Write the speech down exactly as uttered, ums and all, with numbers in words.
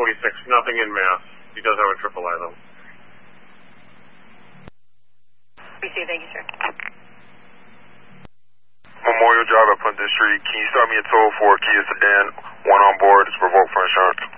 forty-six, nothing in Mass. He does have a triple I though. Appreciate it, thank you, sir. Memorial Drive at Plimpton Street. Can you start me a tow for a Kia sedan, one on board, it's revoked for insurance?